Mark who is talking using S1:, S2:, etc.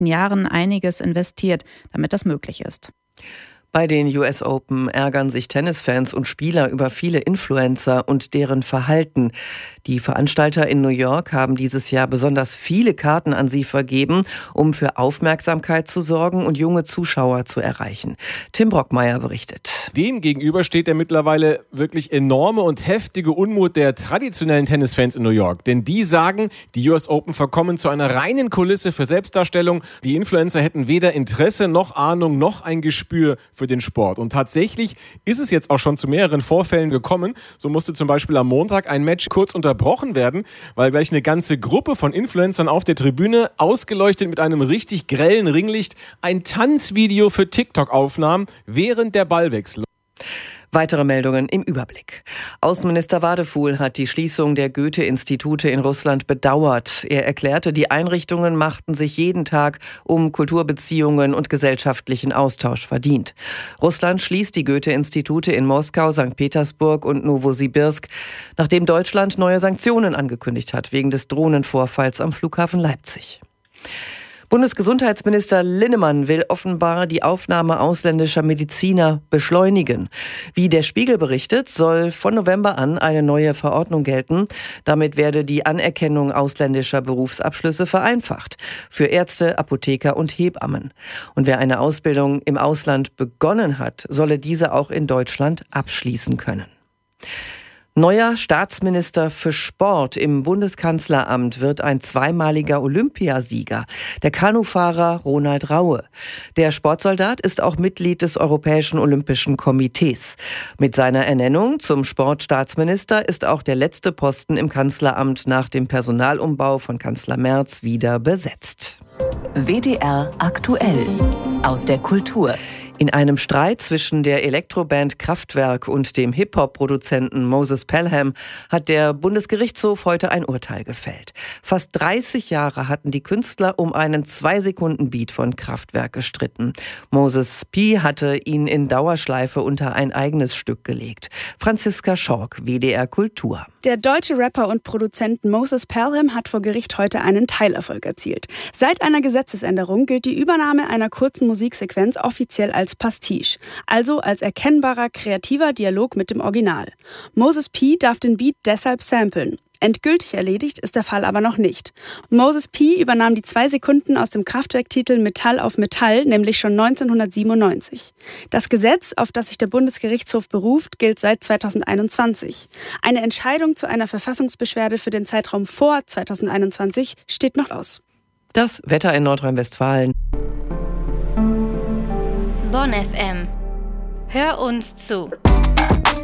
S1: letzten Jahren einiges investiert, damit das möglich ist.
S2: Bei den US Open ärgern sich Tennisfans und Spieler über viele Influencer und deren Verhalten. Die Veranstalter in New York haben dieses Jahr besonders viele Karten an sie vergeben, um für Aufmerksamkeit zu sorgen und junge Zuschauer zu erreichen. Tim Brockmeier berichtet.
S3: Dem gegenüber steht der mittlerweile wirklich enorme und heftige Unmut der traditionellen Tennisfans in New York. Denn die sagen, die US Open verkommen zu einer reinen Kulisse für Selbstdarstellung. Die Influencer hätten weder Interesse noch Ahnung noch ein Gespür für den Sport. Und tatsächlich ist es jetzt auch schon zu mehreren Vorfällen gekommen. So musste zum Beispiel am Montag ein Match kurz unterbrochen werden, weil gleich eine ganze Gruppe von Influencern auf der Tribüne, ausgeleuchtet mit einem richtig grellen Ringlicht, ein Tanzvideo für TikTok aufnahm während der Ballwechsel.
S2: Weitere Meldungen im Überblick. Außenminister Wadefuhl hat die Schließung der Goethe-Institute in Russland bedauert. Er erklärte, die Einrichtungen machten sich jeden Tag um Kulturbeziehungen und gesellschaftlichen Austausch verdient. Russland schließt die Goethe-Institute in Moskau, St. Petersburg und Nowosibirsk, nachdem Deutschland neue Sanktionen angekündigt hat wegen des Drohnenvorfalls am Flughafen Leipzig. Bundesgesundheitsminister Linnemann will offenbar die Aufnahme ausländischer Mediziner beschleunigen. Wie der Spiegel berichtet, soll von November an eine neue Verordnung gelten. Damit werde die Anerkennung ausländischer Berufsabschlüsse vereinfacht. Für Ärzte, Apotheker und Hebammen. Und wer eine Ausbildung im Ausland begonnen hat, solle diese auch in Deutschland abschließen können. Neuer Staatsminister für Sport im Bundeskanzleramt wird ein zweimaliger Olympiasieger, der Kanufahrer Ronald Raue. Der Sportsoldat ist auch Mitglied des Europäischen Olympischen Komitees. Mit seiner Ernennung zum Sportstaatsminister ist auch der letzte Posten im Kanzleramt nach dem Personalumbau von Kanzler Merz wieder besetzt.
S4: WDR aktuell aus der Kultur.
S2: In einem Streit zwischen der Elektroband Kraftwerk und dem Hip-Hop-Produzenten Moses Pelham hat der Bundesgerichtshof heute ein Urteil gefällt. Fast 30 Jahre hatten die Künstler um einen 2-Sekunden-Beat von Kraftwerk gestritten. Moses P. hatte ihn in Dauerschleife unter ein eigenes Stück gelegt. Franziska Schork, WDR Kultur.
S5: Der deutsche Rapper und Produzent Moses Pelham hat vor Gericht heute einen Teilerfolg erzielt. Seit einer Gesetzesänderung gilt die Übernahme einer kurzen Musiksequenz offiziell als Pastiche, also als erkennbarer kreativer Dialog mit dem Original. Moses P. darf den Beat deshalb samplen. Endgültig erledigt ist der Fall aber noch nicht. Moses P. übernahm die 2 Sekunden aus dem Kraftwerk-Titel Metall auf Metall, nämlich schon 1997. Das Gesetz, auf das sich der Bundesgerichtshof beruft, gilt seit 2021. Eine Entscheidung zu einer Verfassungsbeschwerde für den Zeitraum vor 2021 steht noch aus.
S2: Das Wetter in Nordrhein-Westfalen.
S6: Bonn FM. Hör uns zu.